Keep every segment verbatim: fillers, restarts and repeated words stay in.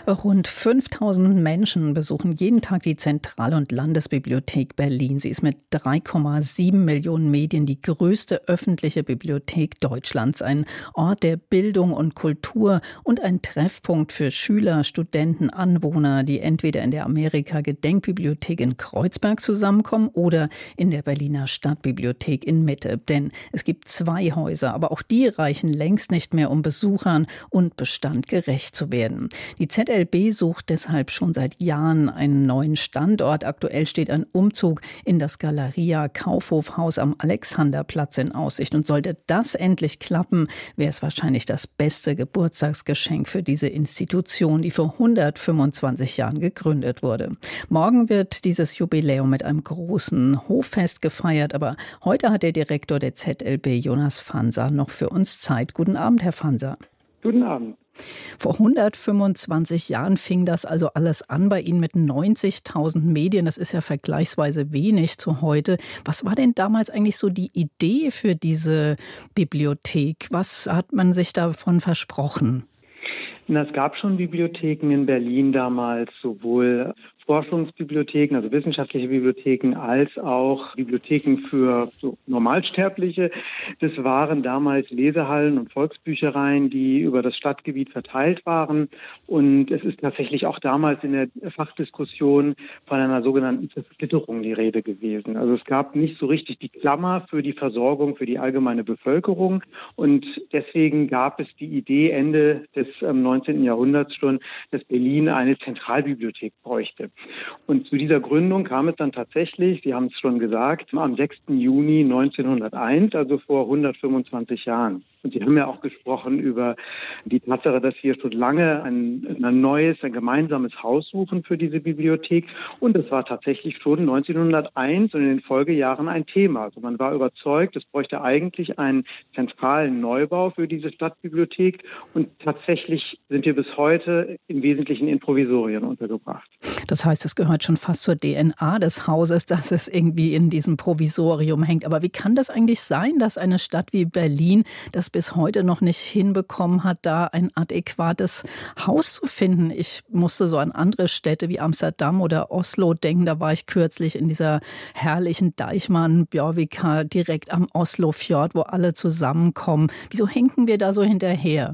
Rund fünftausend Menschen besuchen jeden Tag die Zentral- und Landesbibliothek Berlin. Sie ist mit drei Komma sieben Millionen Medien die größte öffentliche Bibliothek Deutschlands. Ein Ort der Bildung und Kultur und ein Treffpunkt für Schüler, Studenten, Anwohner, die entweder in der Amerika-Gedenkbibliothek in Kreuzberg zusammenkommen oder in der Berliner Stadtbibliothek in Mitte. Denn es gibt zwei Häuser, aber auch die reichen längst nicht mehr, um Besuchern und Bestand gerecht zu werden. Die Z L B sucht deshalb schon seit Jahren einen neuen Standort. Aktuell steht ein Umzug in das Galeria Kaufhofhaus am Alexanderplatz in Aussicht. Und sollte das endlich klappen, wäre es wahrscheinlich das beste Geburtstagsgeschenk für diese Institution, die vor hundertfünfundzwanzig Jahren gegründet wurde. Morgen wird dieses Jubiläum mit einem großen Hoffest gefeiert. Aber heute hat der Direktor der Z L B, Jonas Fanser, noch für uns Zeit. Guten Abend, Herr Fanser. Guten Abend. Vor hundertfünfundzwanzig Jahren fing das also alles an bei Ihnen mit neunzigtausend Medien. Das ist ja vergleichsweise wenig zu heute. Was war denn damals eigentlich so die Idee für diese Bibliothek? Was hat man sich davon versprochen? Na, es gab schon Bibliotheken in Berlin damals, sowohl Forschungsbibliotheken, also wissenschaftliche Bibliotheken, als auch Bibliotheken für so Normalsterbliche. Das waren damals Lesehallen und Volksbüchereien, die über das Stadtgebiet verteilt waren. Und es ist tatsächlich auch damals in der Fachdiskussion von einer sogenannten Zersplitterung die Rede gewesen. Also es gab nicht so richtig die Klammer für die Versorgung für die allgemeine Bevölkerung. Und deswegen gab es die Idee Ende des ähm, neunzehnten Jahrhunderts schon, dass Berlin eine Zentralbibliothek bräuchte. Und zu dieser Gründung kam es dann tatsächlich, Sie haben es schon gesagt, am sechsten Juni neunzehnhunderteins, also vor hundertfünfundzwanzig Jahren. Und Sie haben ja auch gesprochen über die Tatsache, dass wir schon lange ein, ein neues, ein gemeinsames Haus suchen für diese Bibliothek. Und es war tatsächlich schon neunzehnhunderteins und in den Folgejahren ein Thema. Also man war überzeugt, es bräuchte eigentlich einen zentralen Neubau für diese Stadtbibliothek. Und tatsächlich sind wir bis heute im Wesentlichen in Provisorien untergebracht. Das heißt, es gehört schon fast zur D N A des Hauses, dass es irgendwie in diesem Provisorium hängt. Aber wie kann das eigentlich sein, dass eine Stadt wie Berlin das bis heute noch nicht hinbekommen hat, da ein adäquates Haus zu finden? Ich musste so an andere Städte wie Amsterdam oder Oslo denken. Da war ich kürzlich in dieser herrlichen Deichmann Bjørvika direkt am Oslofjord, wo alle zusammenkommen. Wieso hinken wir da so hinterher?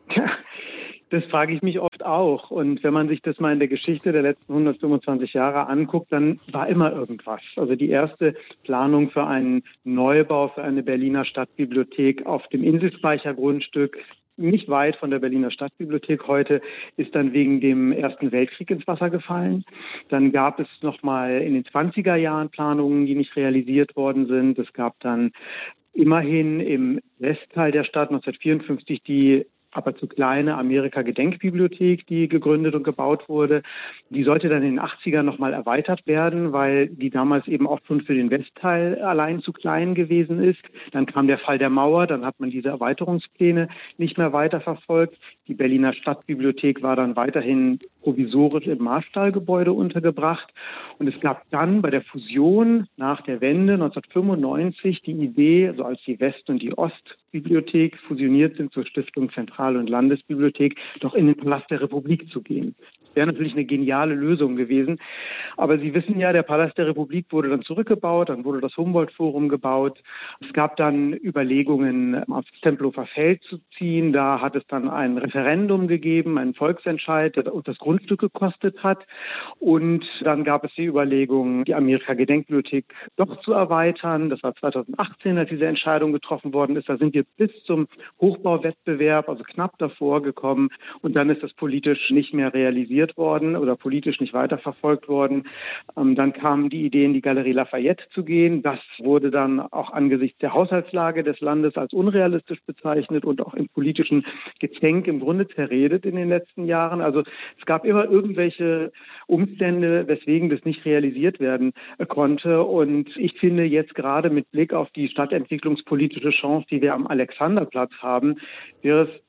Das frage ich mich oft auch. Und wenn man sich das mal in der Geschichte der letzten hundertfünfundzwanzig Jahre anguckt, dann war immer irgendwas. Also die erste Planung für einen Neubau für eine Berliner Stadtbibliothek auf dem Inselspeichergrundstück, nicht weit von der Berliner Stadtbibliothek heute, ist dann wegen dem Ersten Weltkrieg ins Wasser gefallen. Dann gab es noch mal in den zwanziger Jahren Planungen, die nicht realisiert worden sind. Es gab dann immerhin im Westteil der Stadt neunzehnhundertvierundfünfzig die aber zu kleine Amerika-Gedenkbibliothek, die gegründet und gebaut wurde. Die sollte dann in den achtzigern nochmal erweitert werden, weil die damals eben auch schon für den Westteil allein zu klein gewesen ist. Dann kam der Fall der Mauer, dann hat man diese Erweiterungspläne nicht mehr weiterverfolgt. Die Berliner Stadtbibliothek war dann weiterhin provisorisch im Marstallgebäude untergebracht. Und es gab dann bei der Fusion nach der Wende neunzehnhundertfünfundneunzig die Idee, also als die West- und die Ostbibliothek fusioniert sind zur Stiftung Zentral- und Landesbibliothek, doch in den Palast der Republik zu gehen. Das wäre natürlich eine geniale Lösung gewesen. Aber Sie wissen ja, der Palast der Republik wurde dann zurückgebaut, dann wurde das Humboldt-Forum gebaut. Es gab dann Überlegungen, aufs Tempelhofer Feld zu ziehen. Da hat es dann ein Referendum gegeben, einen Volksentscheid, der das Grundstück gekostet hat. Und dann gab es die Überlegung, die Amerika-Gedenkbibliothek doch zu erweitern. Das war zweitausendachtzehn, als diese Entscheidung getroffen worden ist. Da sind wir bis zum Hochbauwettbewerb, also knapp davor gekommen. Und dann ist das politisch nicht mehr realisiert worden oder politisch nicht weiterverfolgt worden. Ähm, dann kam die Idee, in die Galerie Lafayette zu gehen. Das wurde dann auch angesichts der Haushaltslage des Landes als unrealistisch bezeichnet und auch im politischen Gezänk im Grunde zerredet in den letzten Jahren. Also es gab immer irgendwelche Umstände, weswegen das nicht realisiert werden konnte. Und ich finde jetzt gerade mit Blick auf die stadtentwicklungspolitische Chance, die wir am Alexanderplatz haben, wäre es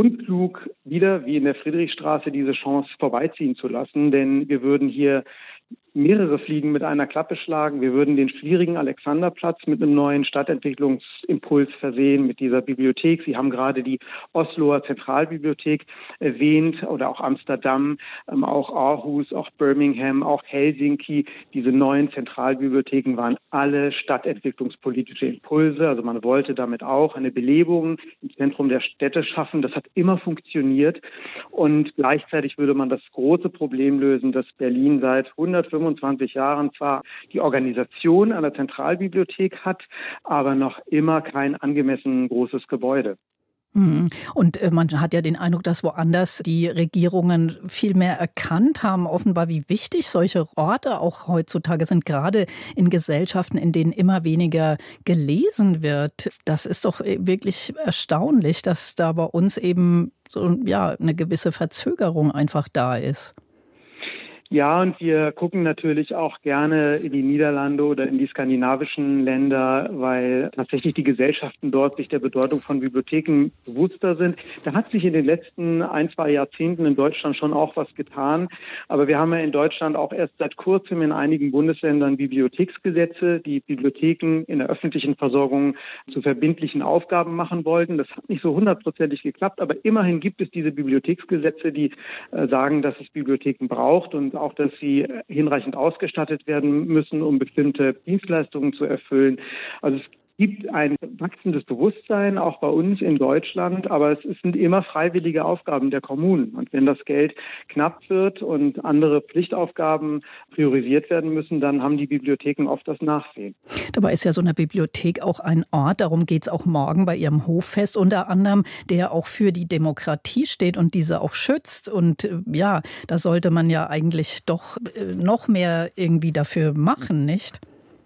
unklug, wieder wie in der Friedrichstraße diese Chance vorbeiziehen zu lassen, denn wir würden hier mehrere Fliegen mit einer Klappe schlagen. Wir würden den schwierigen Alexanderplatz mit einem neuen Stadtentwicklungsimpuls versehen, mit dieser Bibliothek. Sie haben gerade die Osloer Zentralbibliothek erwähnt oder auch Amsterdam, ähm, auch Aarhus, auch Birmingham, auch Helsinki. Diese neuen Zentralbibliotheken waren alle stadtentwicklungspolitische Impulse. Also man wollte damit auch eine Belebung im Zentrum der Städte schaffen. Das hat immer funktioniert. Und gleichzeitig würde man das große Problem lösen, dass Berlin seit hundertfünfundzwanzig Jahren zwar die Organisation einer Zentralbibliothek hat, aber noch immer kein angemessen großes Gebäude. Und man hat ja den Eindruck, dass woanders die Regierungen viel mehr erkannt haben, offenbar, wie wichtig solche Orte auch heutzutage sind, gerade in Gesellschaften, in denen immer weniger gelesen wird. Das ist doch wirklich erstaunlich, dass da bei uns eben so, ja, eine gewisse Verzögerung einfach da ist. Ja, und wir gucken natürlich auch gerne in die Niederlande oder in die skandinavischen Länder, weil tatsächlich die Gesellschaften dort sich der Bedeutung von Bibliotheken bewusster sind. Da hat sich in den letzten ein, zwei Jahrzehnten in Deutschland schon auch was getan. Aber wir haben ja in Deutschland auch erst seit kurzem in einigen Bundesländern Bibliotheksgesetze, die Bibliotheken in der öffentlichen Versorgung zu verbindlichen Aufgaben machen wollten. Das hat nicht so hundertprozentig geklappt, aber immerhin gibt es diese Bibliotheksgesetze, die äh, sagen, dass es Bibliotheken braucht und auch, dass sie hinreichend ausgestattet werden müssen, um bestimmte Dienstleistungen zu erfüllen. Also es gibt ein wachsendes Bewusstsein, auch bei uns in Deutschland, aber es sind immer freiwillige Aufgaben der Kommunen. Und wenn das Geld knapp wird und andere Pflichtaufgaben priorisiert werden müssen, dann haben die Bibliotheken oft das Nachsehen. Dabei ist ja so eine Bibliothek auch ein Ort, darum geht es auch morgen bei Ihrem Hoffest unter anderem, der auch für die Demokratie steht und diese auch schützt. Und ja, da sollte man ja eigentlich doch noch mehr irgendwie dafür machen, nicht?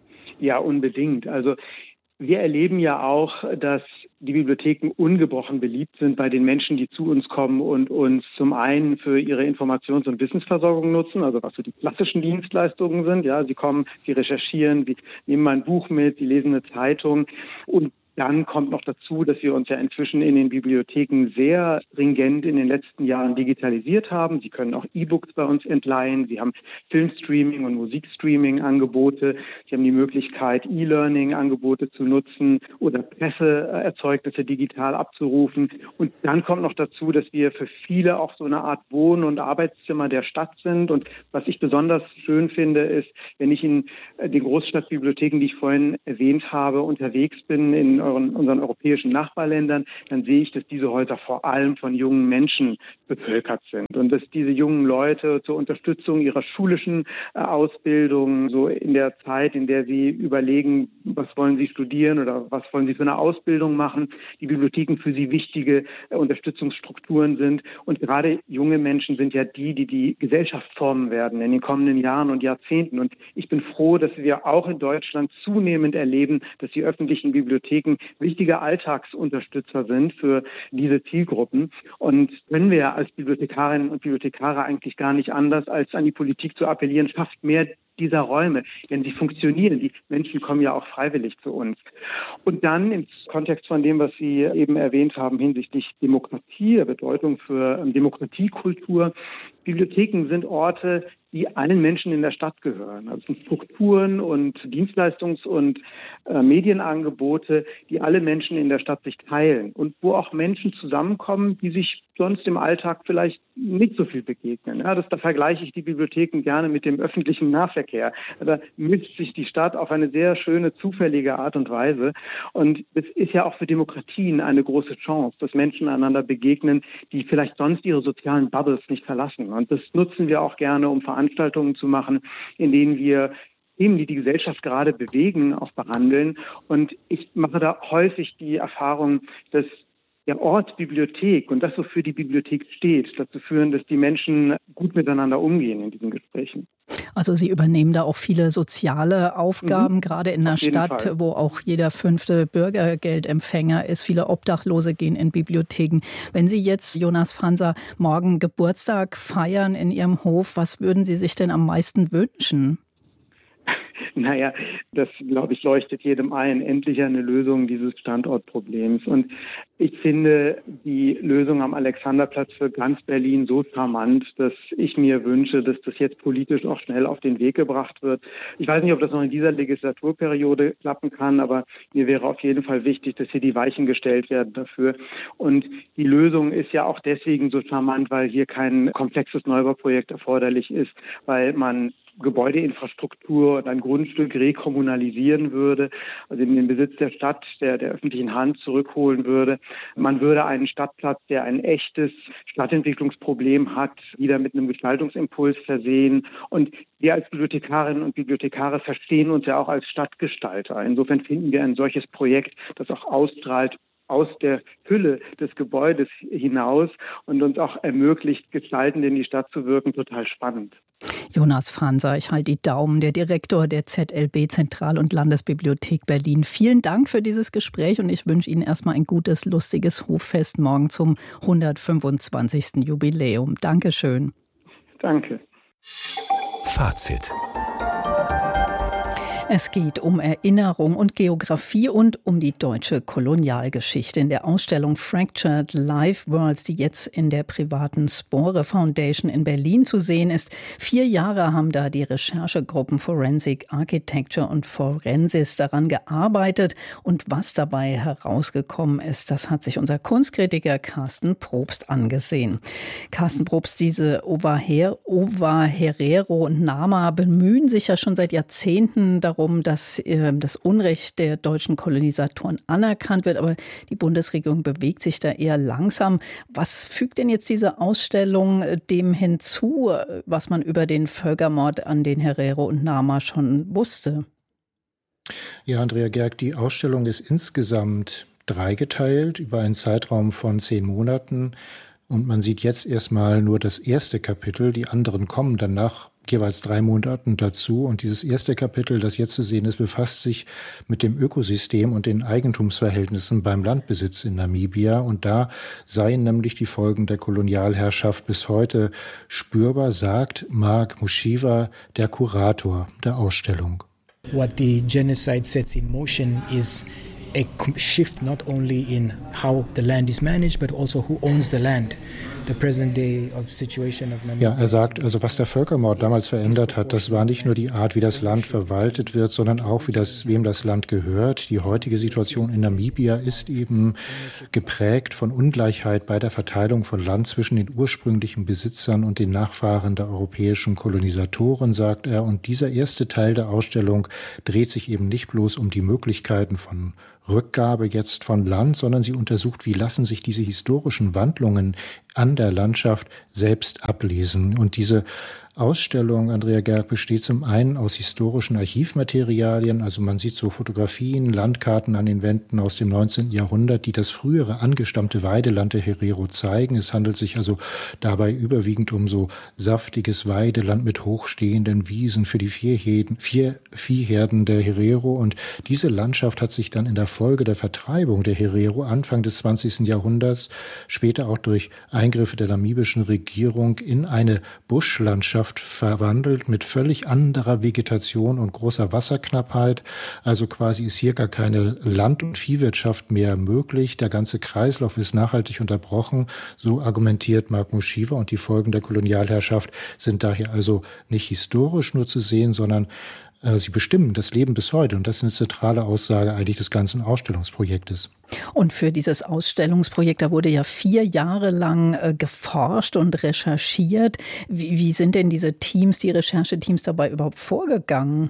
Ja, unbedingt. Also wir erleben ja auch, dass die Bibliotheken ungebrochen beliebt sind bei den Menschen, die zu uns kommen und uns zum einen für ihre Informations- und Wissensversorgung nutzen, also was so die klassischen Dienstleistungen sind. Ja, sie kommen, sie recherchieren, sie nehmen mal ein Buch mit, sie lesen eine Zeitung und dann kommt noch dazu, dass wir uns ja inzwischen in den Bibliotheken sehr stringent in den letzten Jahren digitalisiert haben. Sie können auch E-Books bei uns entleihen. Sie haben Filmstreaming und Musikstreaming-Angebote. Sie haben die Möglichkeit, E-Learning-Angebote zu nutzen oder Presseerzeugnisse digital abzurufen. Und dann kommt noch dazu, dass wir für viele auch so eine Art Wohn- und Arbeitszimmer der Stadt sind. Und was ich besonders schön finde, ist, wenn ich in den Großstadtbibliotheken, die ich vorhin erwähnt habe, unterwegs bin, in unseren europäischen Nachbarländern, dann sehe ich, dass diese Häuser vor allem von jungen Menschen bevölkert sind und dass diese jungen Leute zur Unterstützung ihrer schulischen äh, Ausbildung, so in der Zeit, in der sie überlegen, was wollen sie studieren oder was wollen sie für eine Ausbildung machen, die Bibliotheken für sie wichtige äh, Unterstützungsstrukturen sind. Und gerade junge Menschen sind ja die, die die Gesellschaft formen werden in den kommenden Jahren und Jahrzehnten. Und ich bin froh, dass wir auch in Deutschland zunehmend erleben, dass die öffentlichen Bibliotheken wichtige Alltagsunterstützer sind für diese Zielgruppen. Und können wir als Bibliothekarinnen und Bibliothekare eigentlich gar nicht anders, als an die Politik zu appellieren, schafft mehr dieser Räume, denn sie funktionieren. Die Menschen kommen ja auch freiwillig zu uns. Und dann im Kontext von dem, was Sie eben erwähnt haben hinsichtlich Demokratie, der Bedeutung für Demokratiekultur. Bibliotheken sind Orte, die allen Menschen in der Stadt gehören. Also es sind Strukturen und Dienstleistungs- und äh, Medienangebote, die alle Menschen in der Stadt sich teilen und wo auch Menschen zusammenkommen, die sich sonst im Alltag vielleicht nicht so viel begegnen. Ja, das, da vergleiche ich die Bibliotheken gerne mit dem öffentlichen Nahverkehr. Da mischt sich die Stadt auf eine sehr schöne, zufällige Art und Weise. Und es ist ja auch für Demokratien eine große Chance, dass Menschen einander begegnen, die vielleicht sonst ihre sozialen Bubbles nicht verlassen. Und das nutzen wir auch gerne, um Veranstaltungen zu machen, in denen wir Themen, die die Gesellschaft gerade bewegen, auch behandeln. Und ich mache da häufig die Erfahrung, dass der Ort Bibliothek und das, wofür die Bibliothek steht, dazu führen, dass die Menschen gut miteinander umgehen in diesen Gesprächen. Also Sie übernehmen da auch viele soziale Aufgaben, mhm. gerade in einer Stadt, Fall. wo auch jeder fünfte Bürgergeldempfänger ist. Viele Obdachlose gehen in Bibliotheken. Wenn Sie jetzt, Jonas Franser, morgen Geburtstag feiern in Ihrem Hof, was würden Sie sich denn am meisten wünschen? Naja, das, glaube ich, leuchtet jedem ein. Endlich eine Lösung dieses Standortproblems. Und ich finde die Lösung am Alexanderplatz für ganz Berlin so charmant, dass ich mir wünsche, dass das jetzt politisch auch schnell auf den Weg gebracht wird. Ich weiß nicht, ob das noch in dieser Legislaturperiode klappen kann, aber mir wäre auf jeden Fall wichtig, dass hier die Weichen gestellt werden dafür. Und die Lösung ist ja auch deswegen so charmant, weil hier kein komplexes Neubauprojekt erforderlich ist, weil man Gebäudeinfrastruktur und ein Grundstück rekommunalisieren würde, also in den Besitz der Stadt, der, der öffentlichen Hand zurückholen würde. Man würde einen Stadtplatz, der ein echtes Stadtentwicklungsproblem hat, wieder mit einem Gestaltungsimpuls versehen. Und wir als Bibliothekarinnen und Bibliothekare verstehen uns ja auch als Stadtgestalter. Insofern finden wir ein solches Projekt, das auch ausstrahlt aus der Hülle des Gebäudes hinaus und uns auch ermöglicht, gestaltend in die Stadt zu wirken, total spannend. Jonas Franser, ich halte die Daumen, der Direktor der Z L B Zentral- und Landesbibliothek Berlin. Vielen Dank für dieses Gespräch und ich wünsche Ihnen erstmal ein gutes, lustiges Hoffest morgen zum hundertfünfundzwanzigsten Jubiläum. Dankeschön. Danke. Fazit. Es geht um Erinnerung und Geografie und um die deutsche Kolonialgeschichte. In der Ausstellung Fractured Life Worlds, die jetzt in der privaten Spore Foundation in Berlin zu sehen ist. Vier Jahre haben da die Recherchegruppen Forensic Architecture und Forensis daran gearbeitet. Und was dabei herausgekommen ist, das hat sich unser Kunstkritiker Carsten Probst angesehen. Carsten Probst, diese Ovaher, Ovaherero und Nama bemühen sich ja schon seit Jahrzehnten darum, dass äh, das Unrecht der deutschen Kolonisatoren anerkannt wird. Aber die Bundesregierung bewegt sich da eher langsam. Was fügt denn jetzt diese Ausstellung dem hinzu, was man über den Völkermord an den Herero und Nama schon wusste? Ja, Andrea Gerg, die Ausstellung ist insgesamt dreigeteilt über einen Zeitraum von zehn Monaten. Und man sieht jetzt erstmal nur das erste Kapitel. Die anderen kommen dann nach jeweils drei Monaten dazu. Und dieses erste Kapitel, das jetzt zu sehen ist, befasst sich mit dem Ökosystem und den Eigentumsverhältnissen beim Landbesitz in Namibia. Und da seien nämlich die Folgen der Kolonialherrschaft bis heute spürbar, sagt Mark Mushiva, der Kurator der Ausstellung. What the genocide sets in motion is a shift not only in how the land is managed, but also who owns the land. The present day of situation of Namibia. Ja, er sagt, also was der Völkermord damals verändert hat, das war nicht nur die Art, wie das Land verwaltet wird, sondern auch, wie das, wem das Land gehört. Die heutige Situation in Namibia ist eben geprägt von Ungleichheit bei der Verteilung von Land zwischen den ursprünglichen Besitzern und den Nachfahren der europäischen Kolonisatoren, sagt er. Und dieser erste Teil der Ausstellung dreht sich eben nicht bloß um die Möglichkeiten von Rückgabe jetzt von Land, sondern sie untersucht, wie lassen sich diese historischen Wandlungen an der Landschaft selbst ablesen. Und diese Ausstellung, Andrea Gerg, besteht zum einen aus historischen Archivmaterialien, also man sieht so Fotografien, Landkarten an den Wänden aus dem neunzehnten Jahrhundert, die das frühere angestammte Weideland der Herero zeigen. Es handelt sich also dabei überwiegend um so saftiges Weideland mit hochstehenden Wiesen für die Viehherden, vier Viehherden der Herero. Und diese Landschaft hat sich dann in der Folge der Vertreibung der Herero Anfang des zwanzigsten Jahrhunderts, später auch durch Eingriffe der namibischen Regierung, in eine Buschlandschaft verwandelt mit völlig anderer Vegetation und großer Wasserknappheit. Also quasi ist hier gar keine Land- und Viehwirtschaft mehr möglich. Der ganze Kreislauf ist nachhaltig unterbrochen. So argumentiert Mark Mushiva. Und die Folgen der Kolonialherrschaft sind daher also nicht historisch nur zu sehen, sondern äh, sie bestimmen das Leben bis heute. Und das ist eine zentrale Aussage eigentlich des ganzen Ausstellungsprojektes. Und für dieses Ausstellungsprojekt, da wurde ja vier Jahre lang äh, geforscht und recherchiert. Wie, wie sind denn diese Teams, die Rechercheteams dabei überhaupt vorgegangen?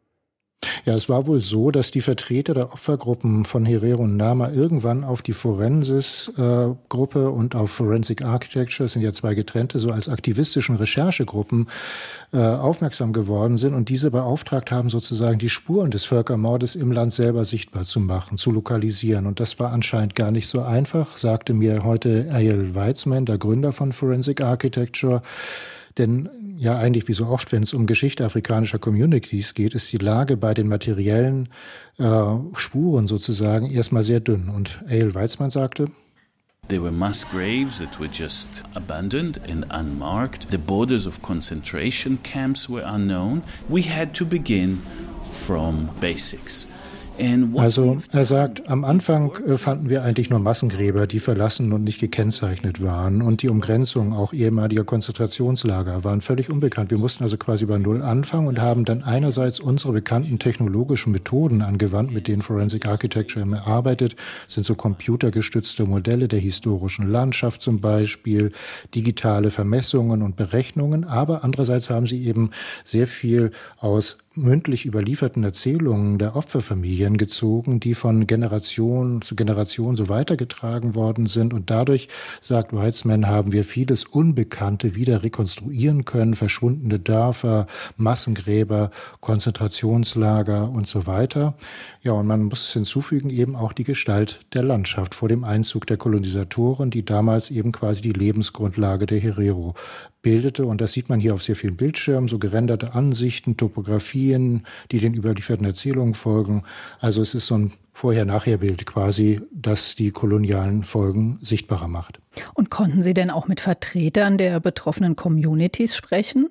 Ja, es war wohl so, dass die Vertreter der Opfergruppen von Herero und Nama irgendwann auf die Forensis-Gruppe äh, und auf Forensic Architecture, das sind ja zwei getrennte, so als aktivistischen Recherchegruppen äh, aufmerksam geworden sind und diese beauftragt haben, sozusagen die Spuren des Völkermordes im Land selber sichtbar zu machen, zu lokalisieren. Und das war anscheinend gar nicht so einfach, sagte mir heute Eyal Weizman, der Gründer von Forensic Architecture. Denn ja, eigentlich wie so oft, wenn es um Geschichte afrikanischer Communities geht, ist die Lage bei den materiellen äh, Spuren sozusagen erstmal sehr dünn. Und Eyal Weizman sagte: There were mass graves that were just abandoned and unmarked. The borders of concentration camps were unknown. We had to begin from basics. Also er sagt, am Anfang fanden wir eigentlich nur Massengräber, die verlassen und nicht gekennzeichnet waren. Und die Umgrenzung auch ehemaliger Konzentrationslager waren völlig unbekannt. Wir mussten also quasi bei Null anfangen und haben dann einerseits unsere bekannten technologischen Methoden angewandt, mit denen Forensic Architecture immer arbeitet. Das sind so computergestützte Modelle der historischen Landschaft zum Beispiel, digitale Vermessungen und Berechnungen. Aber andererseits haben sie eben sehr viel aus mündlich überlieferten Erzählungen der Opferfamilien gezogen, die von Generation zu Generation so weitergetragen worden sind. Und dadurch, sagt Weitzman, haben wir vieles Unbekannte wieder rekonstruieren können, verschwundene Dörfer, Massengräber, Konzentrationslager und so weiter. Ja, und man muss hinzufügen eben auch die Gestalt der Landschaft vor dem Einzug der Kolonisatoren, die damals eben quasi die Lebensgrundlage der Herero bildete. Und das sieht man hier auf sehr vielen Bildschirmen, so gerenderte Ansichten, Topografien, die den überlieferten Erzählungen folgen. Also es ist so ein Vorher-Nachher-Bild quasi, das die kolonialen Folgen sichtbarer macht. Und konnten Sie denn auch mit Vertretern der betroffenen Communities sprechen?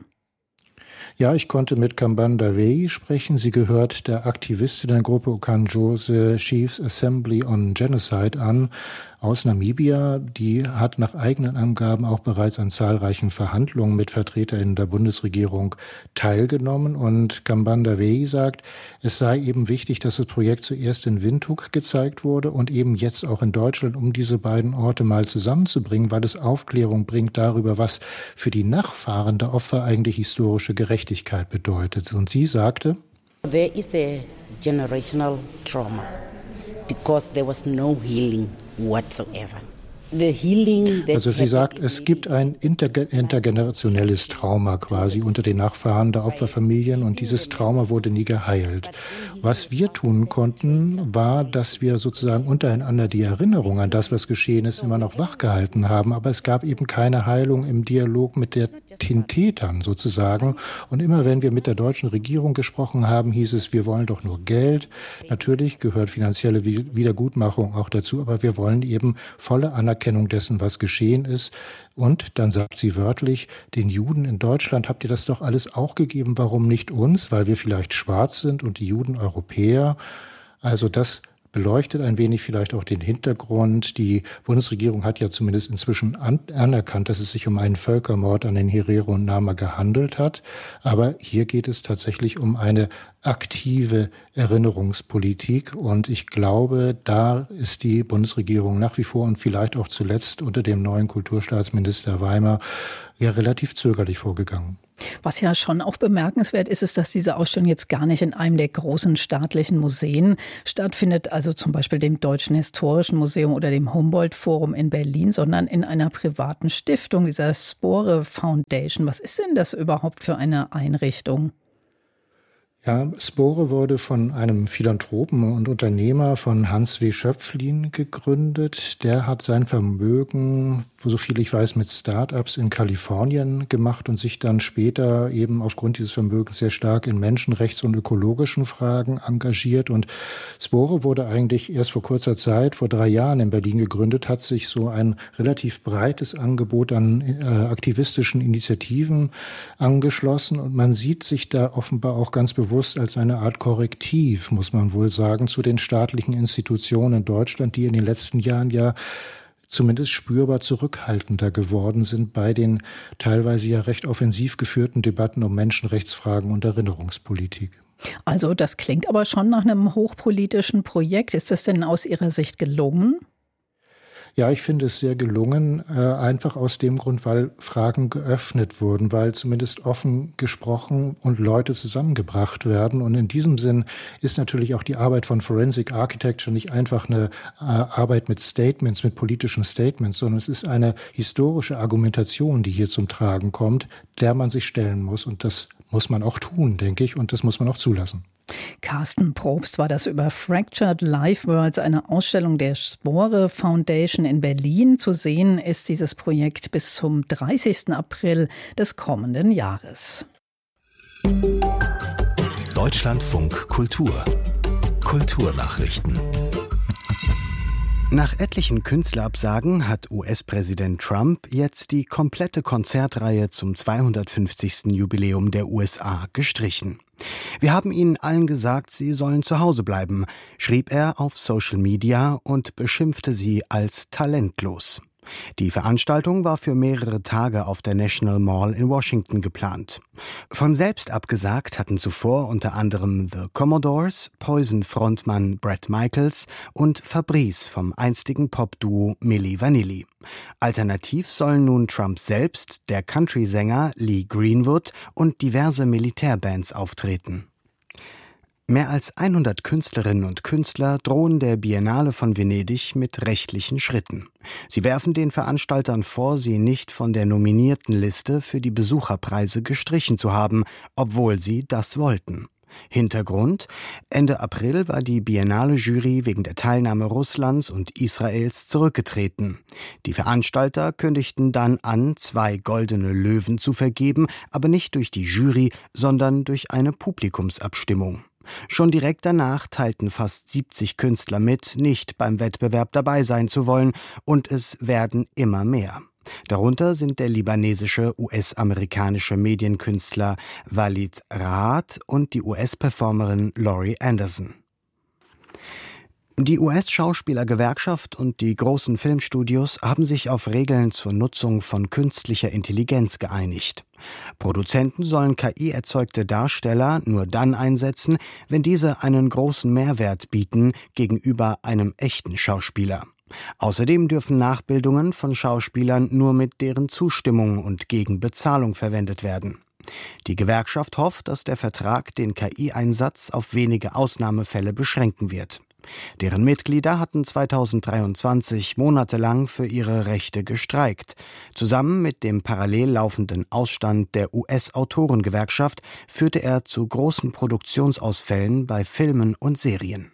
Ja, ich konnte mit Kambanda Wei sprechen. Sie gehört der Aktivistinnengruppe Okanjose Chiefs Assembly on Genocide an aus Namibia. Die hat nach eigenen Angaben auch bereits an zahlreichen Verhandlungen mit VertreterInnen der Bundesregierung teilgenommen. Und Kambanda Wei sagt, es sei eben wichtig, dass das Projekt zuerst in Windhoek gezeigt wurde und eben jetzt auch in Deutschland, um diese beiden Orte mal zusammenzubringen, weil es Aufklärung bringt darüber, was für die Nachfahren der Opfer eigentlich historische Gerechtigkeit bedeutet. Und sie sagte, There is a generational trauma because there was no healing whatsoever. The healing that also sie sagt, es gibt ein interge- intergenerationelles Trauma quasi unter den Nachfahren der Opferfamilien und dieses Trauma wurde nie geheilt. Was wir tun konnten, war, dass wir sozusagen untereinander die Erinnerung an das, was geschehen ist, immer noch wachgehalten haben, aber es gab eben keine Heilung im Dialog mit den Tätern sozusagen. Und immer wenn wir mit der deutschen Regierung gesprochen haben, hieß es, wir wollen doch nur Geld. Natürlich gehört finanzielle Wiedergutmachung auch dazu, aber wir wollen eben volle Anerkennung dessen, was geschehen ist. Und dann sagt sie wörtlich, den Juden in Deutschland habt ihr das doch alles auch gegeben, warum nicht uns? Weil wir vielleicht schwarz sind und die Juden Europäer. Also das beleuchtet ein wenig vielleicht auch den Hintergrund. Die Bundesregierung hat ja zumindest inzwischen an, anerkannt, dass es sich um einen Völkermord an den Herero und Nama gehandelt hat. Aber hier geht es tatsächlich um eine aktive Erinnerungspolitik. Und ich glaube, da ist die Bundesregierung nach wie vor und vielleicht auch zuletzt unter dem neuen Kulturstaatsminister Weimar ja relativ zögerlich vorgegangen. Was ja schon auch bemerkenswert ist, ist, dass diese Ausstellung jetzt gar nicht in einem der großen staatlichen Museen stattfindet, also zum Beispiel dem Deutschen Historischen Museum oder dem Humboldt-Forum in Berlin, sondern in einer privaten Stiftung, dieser Spore Foundation. Was ist denn das überhaupt für eine Einrichtung? Ja, Spore wurde von einem Philanthropen und Unternehmer von Hans W. Schöpflin gegründet. Der hat sein Vermögen, so viel ich weiß, mit Start-ups in Kalifornien gemacht und sich dann später eben aufgrund dieses Vermögens sehr stark in Menschenrechts- und ökologischen Fragen engagiert. Und Spore wurde eigentlich erst vor kurzer Zeit, vor drei Jahren in Berlin gegründet, hat sich so ein relativ breites Angebot an äh, aktivistischen Initiativen angeschlossen. Und man sieht sich da offenbar auch ganz bewusst als eine Art Korrektiv, muss man wohl sagen, zu den staatlichen Institutionen in Deutschland, die in den letzten Jahren ja zumindest spürbar zurückhaltender geworden sind bei den teilweise ja recht offensiv geführten Debatten um Menschenrechtsfragen und Erinnerungspolitik. Also das klingt aber schon nach einem hochpolitischen Projekt. Ist das denn aus Ihrer Sicht gelungen? Ja, ich finde es sehr gelungen, äh, einfach aus dem Grund, weil Fragen geöffnet wurden, weil zumindest offen gesprochen und Leute zusammengebracht werden. Und in diesem Sinn ist natürlich auch die Arbeit von Forensic Architecture nicht einfach eine äh, Arbeit mit Statements, mit politischen Statements, sondern es ist eine historische Argumentation, die hier zum Tragen kommt, der man sich stellen muss. Und das muss man auch tun, denke ich, und das muss man auch zulassen. Carsten Probst war das über Fractured Life Worlds, eine Ausstellung der Spore Foundation in Berlin. Zu sehen ist dieses Projekt bis zum dreißigsten April des kommenden Jahres. Deutschlandfunk Kultur. Kulturnachrichten. Nach etlichen Künstlerabsagen hat U S-Präsident Trump jetzt die komplette Konzertreihe zum zweihundertfünfzigsten Jubiläum der U S A gestrichen. Wir haben ihnen allen gesagt, sie sollen zu Hause bleiben, schrieb er auf Social Media und beschimpfte sie als talentlos. Die Veranstaltung war für mehrere Tage auf der National Mall in Washington geplant. Von selbst abgesagt hatten zuvor unter anderem The Commodores, Poison-Frontmann Bret Michaels und Fabrice vom einstigen Popduo Milli Vanilli. Alternativ sollen nun Trump selbst, der Country-Sänger Lee Greenwood und diverse Militärbands auftreten. Mehr als hundert Künstlerinnen und Künstler drohen der Biennale von Venedig mit rechtlichen Schritten. Sie werfen den Veranstaltern vor, sie nicht von der nominierten Liste für die Besucherpreise gestrichen zu haben, obwohl sie das wollten. Hintergrund: Ende April war die Biennale-Jury wegen der Teilnahme Russlands und Israels zurückgetreten. Die Veranstalter kündigten dann an, zwei goldene Löwen zu vergeben, aber nicht durch die Jury, sondern durch eine Publikumsabstimmung. Schon direkt danach teilten fast siebzig Künstler mit, nicht beim Wettbewerb dabei sein zu wollen, und es werden immer mehr. Darunter sind der libanesische U S-amerikanische Medienkünstler Walid Raad und die U S-Performerin Laurie Anderson. Die U S-Schauspielergewerkschaft und die großen Filmstudios haben sich auf Regeln zur Nutzung von künstlicher Intelligenz geeinigt. Produzenten sollen K I-erzeugte Darsteller nur dann einsetzen, wenn diese einen großen Mehrwert bieten gegenüber einem echten Schauspieler. Außerdem dürfen Nachbildungen von Schauspielern nur mit deren Zustimmung und gegen Bezahlung verwendet werden. Die Gewerkschaft hofft, dass der Vertrag den K I-Einsatz auf wenige Ausnahmefälle beschränken wird. Deren Mitglieder hatten zweitausenddreiundzwanzig monatelang für ihre Rechte gestreikt. Zusammen mit dem parallel laufenden Ausstand der U S-Autorengewerkschaft führte er zu großen Produktionsausfällen bei Filmen und Serien.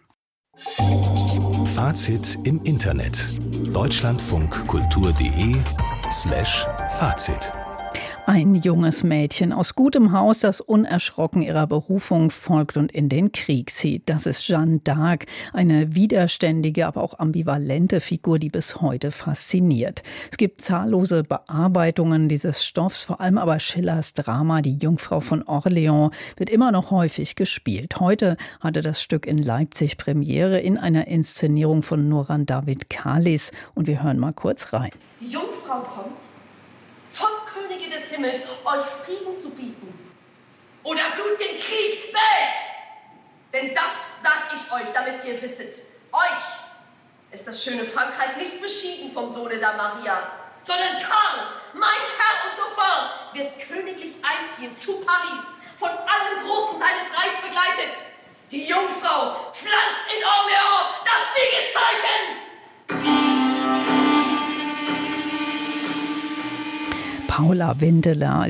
Fazit im Internet. deutschlandfunkkultur.de slash Fazit. Ein junges Mädchen aus gutem Haus, das unerschrocken ihrer Berufung folgt und in den Krieg zieht. Das ist Jeanne d'Arc, eine widerständige, aber auch ambivalente Figur, die bis heute fasziniert. Es gibt zahllose Bearbeitungen dieses Stoffs, vor allem aber Schillers Drama Die Jungfrau von Orleans wird immer noch häufig gespielt. Heute hatte das Stück in Leipzig Premiere in einer Inszenierung von Nuran David Kalis. Und wir hören mal kurz rein. Die Jungfrau kommt vom Könige des Himmels, euch Frieden zu bieten. Oder blutigen Krieg, Welt! Denn das sag ich euch, damit ihr wisset. Euch ist das schöne Frankreich nicht beschieden vom Sohne der Maria, sondern Karl, mein Herr und Dauphin, wird königlich einziehen zu Paris, von allen Großen seines Reichs begleitet. Die Jungfrau pflanzt in Orleans das Siegeszeichen! Paula Windeler